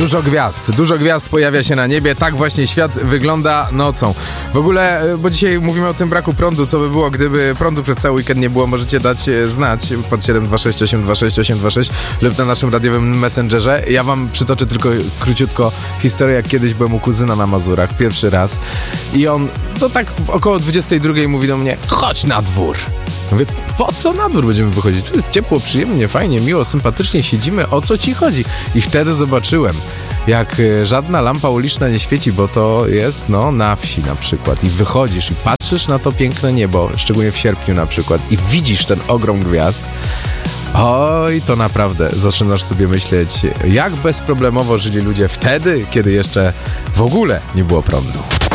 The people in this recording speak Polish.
Dużo gwiazd pojawia się na niebie. Tak właśnie świat wygląda nocą. W ogóle, bo dzisiaj mówimy o tym braku prądu, co by było, gdyby prądu przez cały weekend nie było, możecie dać znać pod 726826826 lub na naszym radiowym messengerze. Ja wam przytoczę tylko króciutko historię, jak kiedyś byłem u kuzyna na Mazurach, pierwszy raz. I on, to tak około 22 mówi do mnie, chodź na dwór. Mówię, po co na dwór będziemy wychodzić? Tu jest ciepło, przyjemnie, fajnie, miło, sympatycznie siedzimy, o co ci chodzi? I wtedy zobaczyłem, jak żadna lampa uliczna nie świeci, bo to jest, na wsi na przykład. I wychodzisz i patrzysz na to piękne niebo, szczególnie w sierpniu na przykład, i widzisz ten ogrom gwiazd. Oj, to naprawdę zaczynasz sobie myśleć, jak bezproblemowo żyli ludzie wtedy, kiedy jeszcze w ogóle nie było prądu.